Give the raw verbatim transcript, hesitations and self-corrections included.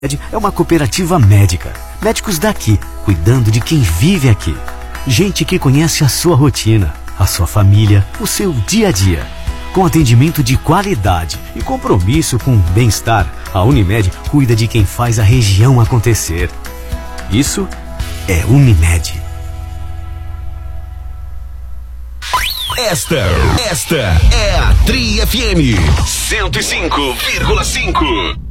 É uma cooperativa médica. Médicos daqui, cuidando de quem vive aqui. Gente que conhece a sua rotina, a sua família, o seu dia a dia. Com atendimento de qualidade e compromisso com o bem-estar, a Unimed cuida de quem faz a região acontecer. Isso é Unimed. Esta, esta é a Tri F M cento e cinco vírgula cinco.